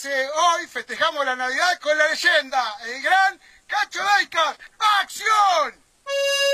hoy festejamos la Navidad con la leyenda, el gran Cacho Daica. ¡Acción!